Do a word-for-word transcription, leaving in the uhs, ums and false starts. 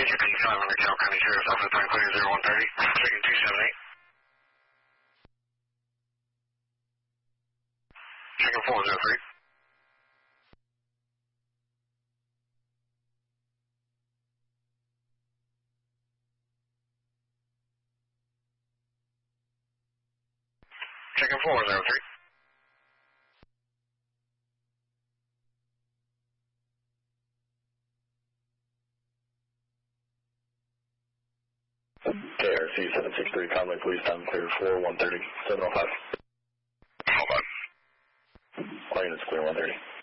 H P five hundred Cal County Sheriff's Office, time clear zero one thirty, checking two seven eight. Checking four zero three. Checking four zero three. K R C seven six three, Conway Police, time clear four one thirty, seven oh five. Hold on. All units clear one thirty.